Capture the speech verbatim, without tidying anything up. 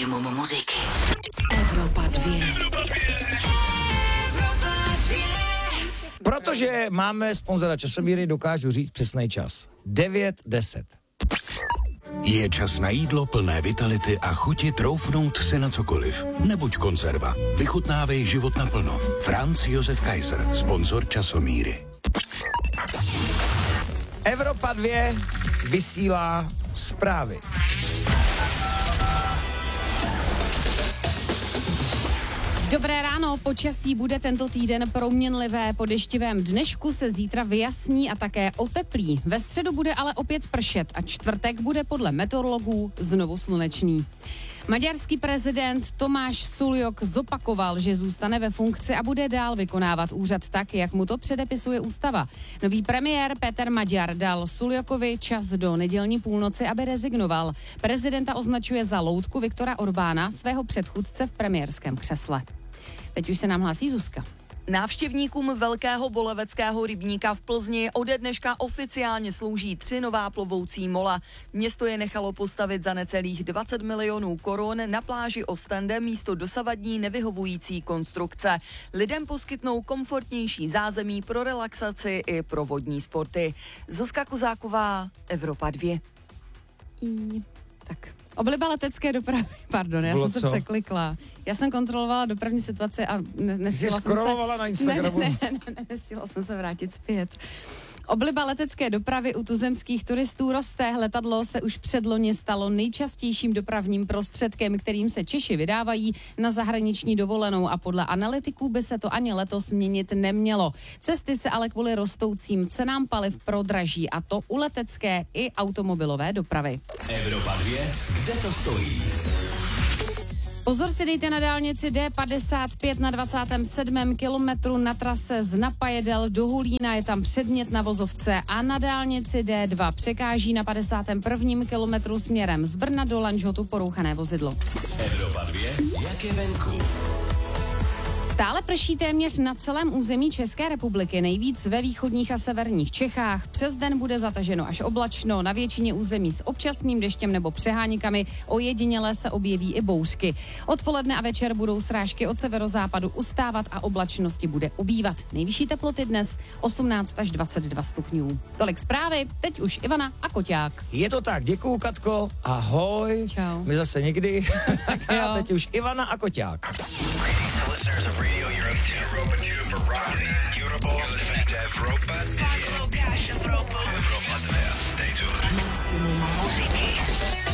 maximum muziky. Evropa dvě. Protože máme sponzora časomíry, dokážu říct přesný čas. devět deset. Je čas na jídlo plné vitality a chuti troufnout si na cokoliv. Nebuď konzerva. Vychutnávej život naplno. Franz Josef Kaiser, sponzor časomíry. Evropa dvě vysílá zprávy. Dobré ráno, počasí bude tento týden proměnlivé, po deštivém dnešku se zítra vyjasní a také oteplí. Ve středu bude ale opět pršet a čtvrtek bude podle meteorologů znovu slunečný. Maďarský prezident Tomáš Suljok zopakoval, že zůstane ve funkci a bude dál vykonávat úřad tak, jak mu to předepisuje ústava. Nový premiér Péter Maďar dal Suljokovi čas do nedělní půlnoci, aby rezignoval. Prezidenta označuje za loutku Viktora Orbána, svého předchůdce v premiérském křesle. Teď už se nám hlásí Zuzka. Návštěvníkům Velkého Boleveckého rybníka v Plzni ode dneška oficiálně slouží tři nová plovoucí mola. Město je nechalo postavit za necelých dvacet milionů korun na pláži Ostende místo dosavadní nevyhovující konstrukce. Lidem poskytnou komfortnější zázemí pro relaxaci i pro vodní sporty. Zuzka Kozáková, Evropa dvě. I... Tak. Obliba letecké dopravy, pardon, já Bylo jsem se co? překlikla. Já jsem kontrolovala dopravní situaci a ne, nesíla jsem se... na Instagramu? Ne, ne, ne, ne, nesíla jsem se vrátit zpět. Obliba letecké dopravy u tuzemských turistů roste. Letadlo se už předloni stalo nejčastějším dopravním prostředkem, kterým se Češi vydávají na zahraniční dovolenou a podle analytiků by se to ani letos měnit nemělo. Cesty se ale kvůli rostoucím cenám paliv prodraží, a to u letecké i automobilové dopravy. Evropa dvě, kde to stojí? Pozor si dejte na dálnici D padesát pět na dvacátém sedmém kilometru na trase z Napajedel do Hulína, je tam předmět na vozovce, a na dálnici D dva překáží na padesátém prvním kilometru směrem z Brna do Lanžhotu porouchané vozidlo. Evropa dvě, jak je venku? Stále prší téměř na celém území České republiky, nejvíc ve východních a severních Čechách. Přes den bude zataženo až oblačno, na většině území s občasným deštěm nebo přehánikami, ojediněle se objeví i bouřky. Odpoledne a večer budou srážky od severozápadu ustávat a oblačnosti bude ubývat. Nejvyšší teploty dnes osmnáct až dvacet dva stupňů. Tolik zprávy, teď už Ivana a Koťák. Je to tak, děkuju Katko, ahoj. Čau. My zase někdy. Jo. A teď už Ivana a Koťák. Listeners of Radio Europe two. Europa two for Rodney. Europe. You're listening to Evropa dvě. Evropa dvě. Stay tuned. Maximum muziky.